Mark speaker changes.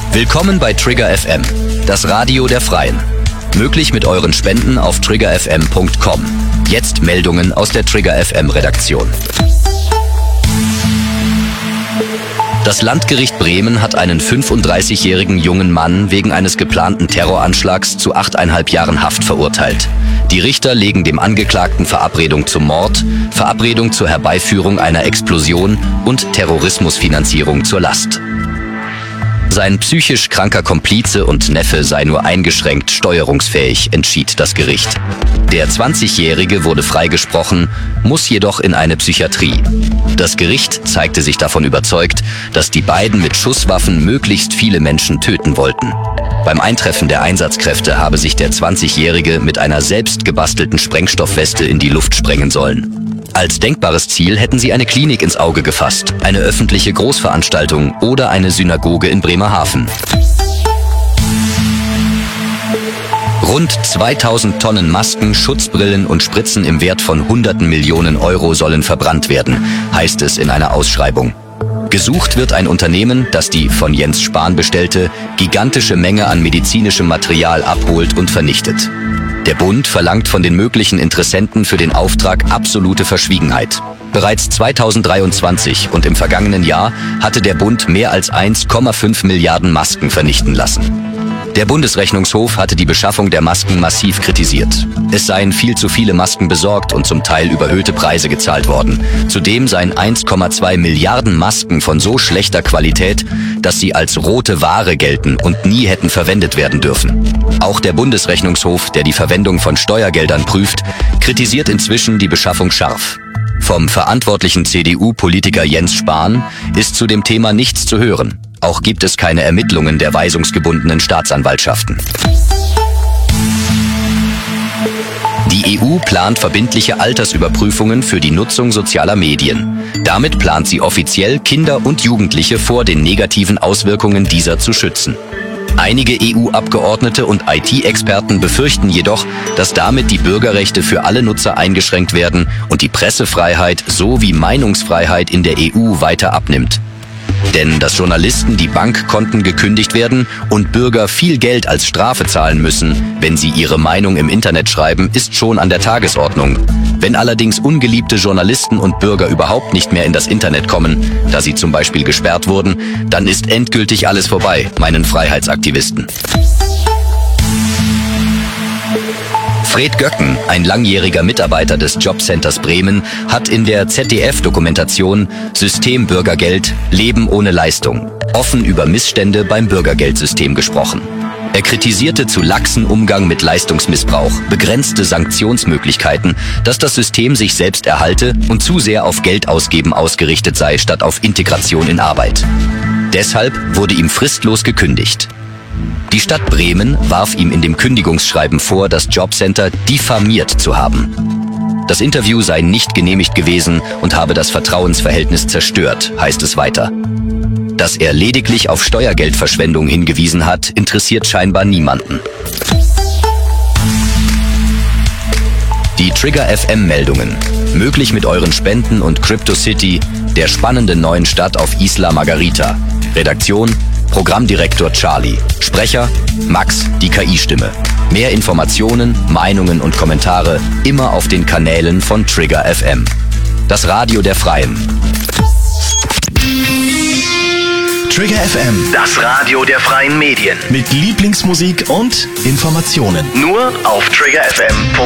Speaker 1: Willkommen bei Trigger FM, das Radio der Freien. Möglich mit euren Spenden auf triggerfm.com. Jetzt Meldungen aus der Trigger FM Redaktion. Das Landgericht Bremen hat einen 35-jährigen jungen Mann wegen eines geplanten Terroranschlags zu 8,5 Jahren Haft verurteilt. Die Richter legen dem Angeklagten Verabredung zum Mord, Verabredung zur Herbeiführung einer Explosion und Terrorismusfinanzierung zur Last. Sein psychisch kranker Komplize und Neffe sei nur eingeschränkt steuerungsfähig, entschied das Gericht. Der 20-Jährige wurde freigesprochen, muss jedoch in eine Psychiatrie. Das Gericht zeigte sich davon überzeugt, dass die beiden mit Schusswaffen möglichst viele Menschen töten wollten. Beim Eintreffen der Einsatzkräfte habe sich der 20-Jährige mit einer selbst gebastelten Sprengstoffweste in die Luft sprengen sollen. Als denkbares Ziel hätten sie eine Klinik ins Auge gefasst, eine öffentliche Großveranstaltung oder eine Synagoge in Bremerhaven. Rund 2000 Tonnen Masken, Schutzbrillen und Spritzen im Wert von hunderten Millionen Euro sollen verbrannt werden, heißt es in einer Ausschreibung. Gesucht wird ein Unternehmen, das die von Jens Spahn bestellte gigantische Menge an medizinischem Material abholt und vernichtet. Der Bund verlangt von den möglichen Interessenten für den Auftrag absolute Verschwiegenheit. Bereits 2023 und im vergangenen Jahr hatte der Bund mehr als 1,5 Milliarden Masken vernichten lassen. Der Bundesrechnungshof hatte die Beschaffung der Masken massiv kritisiert. Es seien viel zu viele Masken besorgt und zum Teil überhöhte Preise gezahlt worden. Zudem seien 1,2 Milliarden Masken von so schlechter Qualität, dass sie als rote Ware gelten und nie hätten verwendet werden dürfen. Auch der Bundesrechnungshof, der die Verwendung von Steuergeldern prüft, kritisiert inzwischen die Beschaffung scharf. Vom verantwortlichen CDU-Politiker Jens Spahn ist zu dem Thema nichts zu hören. Auch gibt es keine Ermittlungen der weisungsgebundenen Staatsanwaltschaften. Die EU plant verbindliche Altersüberprüfungen für die Nutzung sozialer Medien. Damit plant sie offiziell, Kinder und Jugendliche vor den negativen Auswirkungen dieser zu schützen. Einige EU-Abgeordnete und IT-Experten befürchten jedoch, dass damit die Bürgerrechte für alle Nutzer eingeschränkt werden und die Pressefreiheit sowie Meinungsfreiheit in der EU weiter abnimmt. Denn dass Journalisten die Bankkonten gekündigt werden und Bürger viel Geld als Strafe zahlen müssen, wenn sie ihre Meinung im Internet schreiben, ist schon an der Tagesordnung. Wenn allerdings ungeliebte Journalisten und Bürger überhaupt nicht mehr in das Internet kommen, da sie zum Beispiel gesperrt wurden, dann ist endgültig alles vorbei, meinen Freiheitsaktivisten. Fred Göcken, ein langjähriger Mitarbeiter des Jobcenters Bremen, hat in der ZDF-Dokumentation Systembürgergeld – Leben ohne Leistung offen über Missstände beim Bürgergeldsystem gesprochen. Er kritisierte zu laxen Umgang mit Leistungsmissbrauch, begrenzte Sanktionsmöglichkeiten, dass das System sich selbst erhalte und zu sehr auf Geldausgeben ausgerichtet sei, statt auf Integration in Arbeit. Deshalb wurde ihm fristlos gekündigt. Die Stadt Bremen warf ihm in dem Kündigungsschreiben vor, das Jobcenter diffamiert zu haben. Das Interview sei nicht genehmigt gewesen und habe das Vertrauensverhältnis zerstört, heißt es weiter. Dass er lediglich auf Steuergeldverschwendung hingewiesen hat, interessiert scheinbar niemanden. Die Trigger FM Meldungen. Möglich mit euren Spenden und CryptoCity, der spannenden neuen Stadt auf Isla Margarita. Redaktion: Programmdirektor Charlie. Sprecher: Max, die KI-Stimme. Mehr Informationen, Meinungen und Kommentare immer auf den Kanälen von Trigger FM. Das Radio der Freien.
Speaker 2: Trigger FM,
Speaker 3: das Radio der freien Medien.
Speaker 2: mit Lieblingsmusik und Informationen.
Speaker 3: Nur auf triggerfm.com.